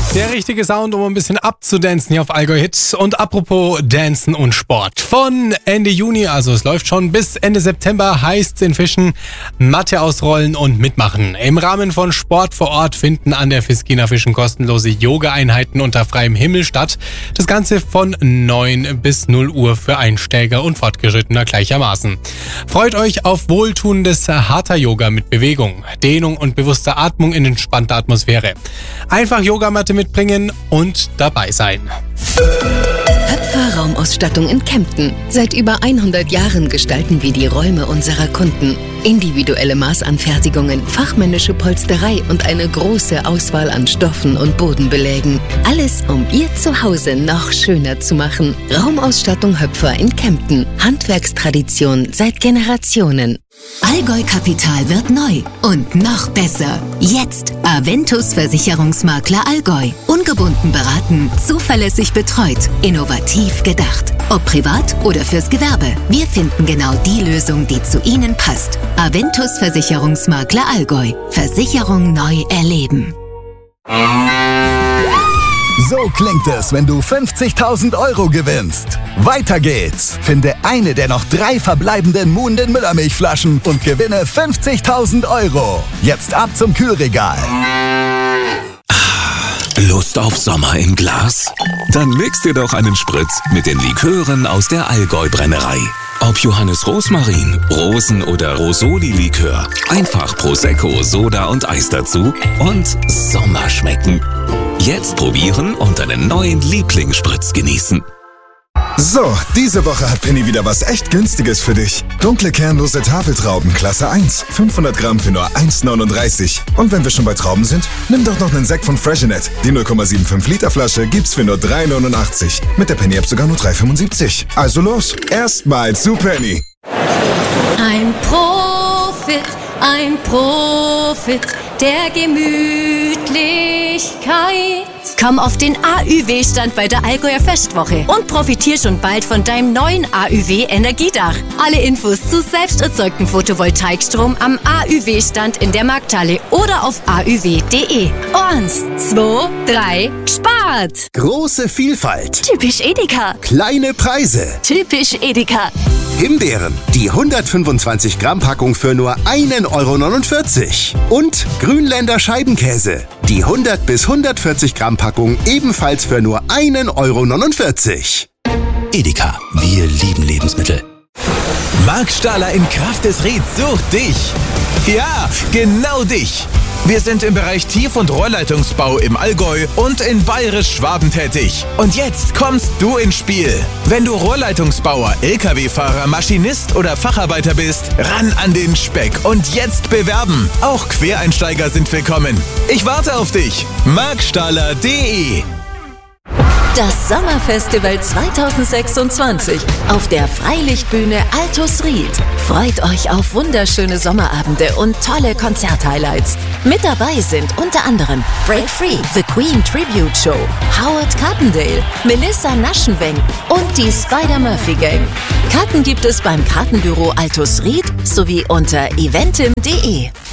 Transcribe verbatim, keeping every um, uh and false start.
Der richtige Sound, um ein bisschen abzudancen hier auf Allgäu Hit. Und apropos Dancen und Sport. Von Ende Juni, also es läuft schon, bis Ende September heißt es in Fischen Matte ausrollen und mitmachen. Im Rahmen von Sport vor Ort finden an der Fiskiner Fischen kostenlose Yoga-Einheiten unter freiem Himmel statt. Das Ganze von neun bis null Uhr für Einsteiger und Fortgeschrittener gleichermaßen. Freut euch auf wohltuendes Hatha-Yoga mit Bewegung, Dehnung und bewusster Atmung in entspannter Atmosphäre. Einfach Yogamatte mitbringen und dabei sein. Höpfer Raumausstattung in Kempten. Seit über hundert Jahren gestalten wir die Räume unserer Kunden. Individuelle Maßanfertigungen, fachmännische Polsterei und eine große Auswahl an Stoffen und Bodenbelägen. Alles, um Ihr Zuhause noch schöner zu machen. Raumausstattung Höpfer in Kempten. Handwerkstradition seit Generationen. Allgäu Kapital wird neu und noch besser. Jetzt Aventus Versicherungsmakler Allgäu. Ungebunden beraten, zuverlässig betreut, innovativ gedacht. Ob privat oder fürs Gewerbe. Wir finden genau die Lösung, die zu Ihnen passt. Aventus Versicherungsmakler Allgäu. Versicherung neu erleben. So klingt es, wenn du fünfzigtausend Euro gewinnst. Weiter geht's. Finde eine der noch drei verbleibenden Muhnden Müllermilchflaschen und gewinne fünfzigtausend Euro. Jetzt ab zum Kühlregal. Lust auf Sommer im Glas? Dann mix dir doch einen Spritz mit den Likören aus der Allgäu-Brennerei. Ob Johannes Rosmarin, Rosen- oder Rosoli-Likör. Einfach Prosecco, Soda und Eis dazu und Sommer schmecken. Jetzt probieren und einen neuen Lieblingsspritz genießen. So, diese Woche hat Penny wieder was echt Günstiges für dich. Dunkle kernlose Tafeltrauben, Klasse eins. fünfhundert Gramm für nur eins neununddreißig. Und wenn wir schon bei Trauben sind, nimm doch noch einen Sekt von Freshenet. Die null Komma fünfundsiebzig Liter Flasche gibt's für nur drei neunundachtzig. Mit der Penny-App sogar nur drei fünfundsiebzig. Also los, erstmal zu Penny. Ein Profit, ein Profit der Gemütlichkeit. Komm auf den A Ü W-Stand bei der Allgäuer Festwoche und profitier schon bald von deinem neuen A Ü W-Energiedach. Alle Infos zu selbst erzeugtem Photovoltaikstrom am A Ü W-Stand in der Markthalle oder auf a ü w punkt de. Eins, zwei, drei, spart! Große Vielfalt. Typisch Edeka. Kleine Preise. Typisch Edeka. Himbeeren, die hundertfünfundzwanzig Gramm Packung für nur ein Euro neunundvierzig. Und Grünländer Scheibenkäse, die hundert bis hundertvierzig Gramm Packung ebenfalls für nur ein Euro neunundvierzig. Edeka, wir lieben Lebensmittel. Marc Stahler in Kraft des Rieds sucht dich. Ja, genau dich. Wir sind im Bereich Tief- und Rohrleitungsbau im Allgäu und in Bayerisch-Schwaben tätig. Und jetzt kommst du ins Spiel. Wenn du Rohrleitungsbauer, L K W-Fahrer, Maschinist oder Facharbeiter bist, ran an den Speck und jetzt bewerben. Auch Quereinsteiger sind willkommen. Ich warte auf dich. marc stahler punkt de. Das Sommerfestival zweitausendsechsundzwanzig auf der Freilichtbühne Altus Ried. Freut euch auf wunderschöne Sommerabende und tolle Konzerthighlights. Mit dabei sind unter anderem Break Free, The Queen Tribute Show, Howard Carpendale, Melissa Naschenwenk und die Spider-Murphy Gang. Karten gibt es beim Kartenbüro Altus Ried sowie unter eventim punkt de.